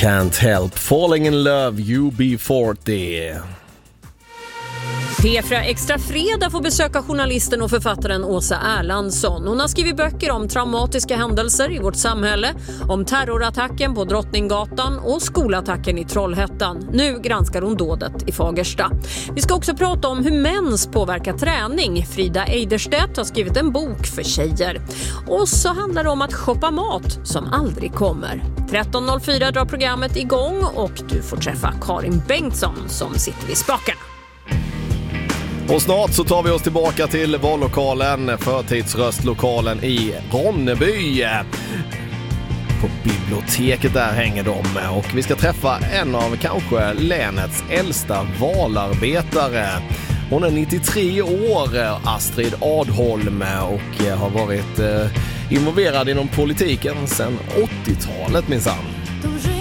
Can't help falling in love, UB40. P4 Extra Fredag får besöka journalisten och författaren Åsa Erlandsson. Hon har skrivit böcker om traumatiska händelser i vårt samhälle, om terrorattacken på Drottninggatan och skolattacken i Trollhättan. Nu granskar hon dådet i Fagersta. Vi ska också prata om hur mäns påverkar träning. Frida Eiderstedt har skrivit en bok för tjejer. Och så handlar det om att shoppa mat som aldrig kommer. 13.04 drar programmet igång och du får träffa Karin Bengtsson som sitter vid spakarna. Och snart så tar vi oss tillbaka till vallokalen, förtidsröstlokalen i Ronneby. På biblioteket där hänger de och vi ska träffa en av kanske länets äldsta valarbetare. Hon är 93 år, Astrid Adholm, och har varit involverad inom politiken sedan 80-talet minsann.